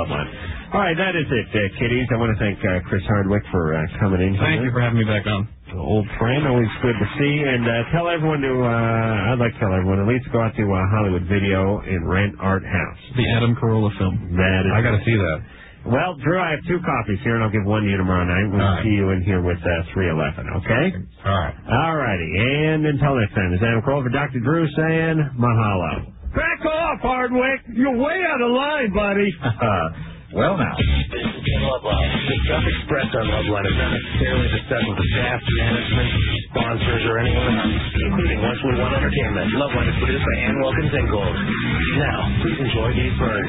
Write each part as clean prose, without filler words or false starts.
Belmont. All right, that is it, kiddies. I want to thank Chris Hardwick for coming in here. Thank you for having me back on. Old friend, always good to see. And tell everyone to, I'd like to tell everyone, at least go out to Hollywood Video and rent Art House. The Adam Carolla film. I got to see that. Well, Drew, I have 2 copies here, and I'll give one to you tomorrow night. We'll see you in here with 311, okay? All right. All righty. And until next time, this is Adam Carolla for Dr. Drew saying mahalo. Back off, Hardwick. You're way out of line, buddy. Well, now. This is Ken Loveline. The stuff expressed on Loveline is not necessarily the stuff of the staff, management, sponsors, or anyone else, including Westwood One Entertainment. Loveline is produced by Ann Wilkins and Gold. Now, please enjoy these birds.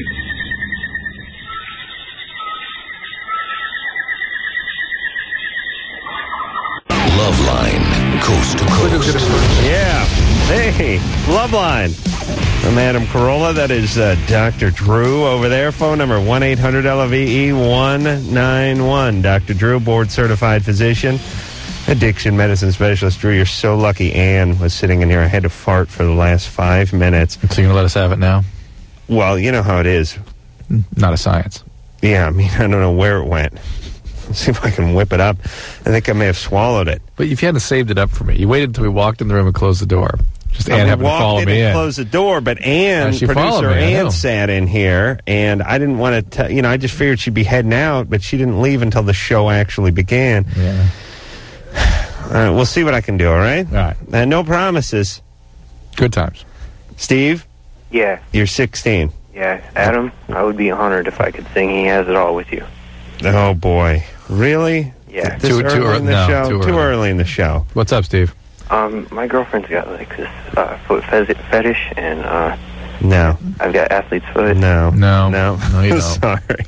Loveline, coast to coast. Yeah. Hey, Loveline. I'm Adam Carolla. That is Dr. Drew over there. Phone number 1-800-LOVE-191. Dr. Drew, board-certified physician, addiction medicine specialist. Drew, you're so lucky Ann was sitting in here. I had to fart for the last 5 minutes. So you're going to let us have it now? Well, you know how it is. Not a science. Yeah, I mean, I don't know where it went. Let's see if I can whip it up. I think I may have swallowed it. But if you hadn't saved it up for me, you waited until we walked in the room and closed the door. Just Ann happened to follow me in. Closed the door, but Ann, producer Ann, sat in here, and I didn't want to. I just figured she'd be heading out, but she didn't leave until the show actually began. Yeah. All right, we'll see what I can do. All right. All right. No promises. Good times. Steve. Yeah. You're 16. Yeah, Adam. I would be honored if I could sing "He Has It All" with you. Oh boy, really? Yeah. Too early in the show. Too early in the show. What's up, Steve? My girlfriend's got like this foot fetish, and no, I've got athlete's foot. No, you don't. Sorry.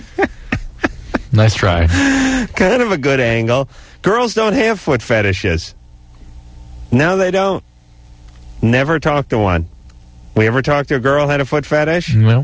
Nice try. Kind of a good angle. Girls don't have foot fetishes. No, they don't. Never talked to one. We ever talked to a girl who had a foot fetish? No.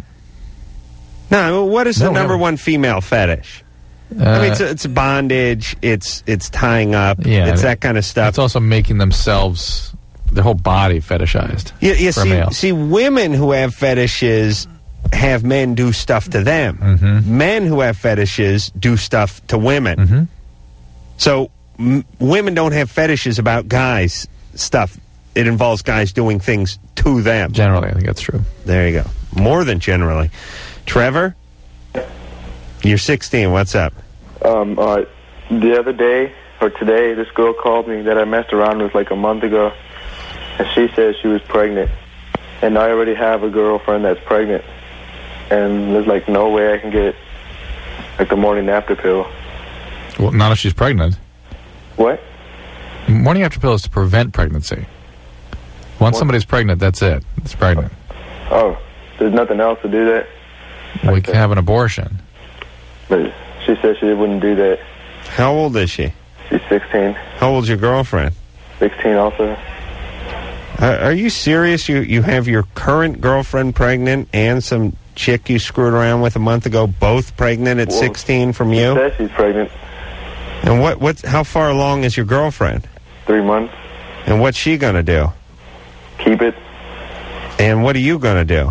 No. What is the number one female fetish? I mean, it's bondage. It's tying up. Yeah, it's that kind of stuff. It's also making themselves, their whole body fetishized. You for males. see, women who have fetishes have men do stuff to them. Mm-hmm. Men who have fetishes do stuff to women. Mm-hmm. So women don't have fetishes about guys stuff. It involves guys doing things to them. Generally, I think that's true. There you go. More than generally. Trevor? You're 16. What's up? The other day, or today, this girl called me that I messed around with like a month ago, and she said she was pregnant. And I already have a girlfriend that's pregnant. And there's like no way I can get like the morning after pill. Well, not if she's pregnant. What? Morning after pill is to prevent pregnancy. Once somebody's pregnant, that's it. It's pregnant. Oh, there's nothing else to do that? We can have an abortion. But she said she wouldn't do that. How old is she? She's 16. How old's your girlfriend? 16 also. Are you serious? You have your current girlfriend pregnant and some chick you screwed around with a month ago, both pregnant at 16 from you? She said she's pregnant. And how far along is your girlfriend? 3 months. And what's she going to do? Keep it. And what are you going to do?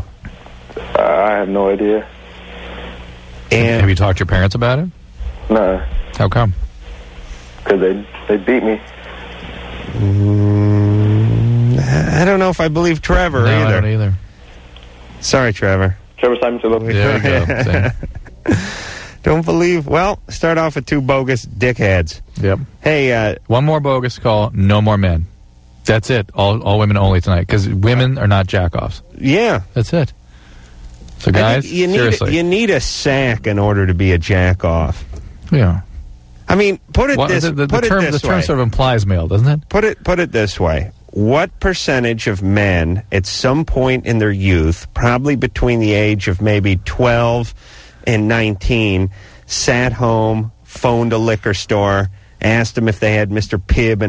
I have no idea. And have you talked to your parents about it? No. How come? Because they beat me. I don't know if I believe Trevor either. I don't either. Sorry, Trevor. Trevor Simon. There you go. Don't believe. Well, start off with 2 bogus dickheads. Yep. Hey, one more bogus call. No more men. That's it. All women only tonight. Because women are not jack-offs. Yeah. That's it. So, guys, seriously. You need a sack in order to be a jack-off. Yeah. I mean, put it this way. The term sort of implies male, doesn't it? Put it this way. What percentage of men at some point in their youth, probably between the age of maybe 12 and 19, sat home, phoned a liquor store, asked them if they had Mr. Pibb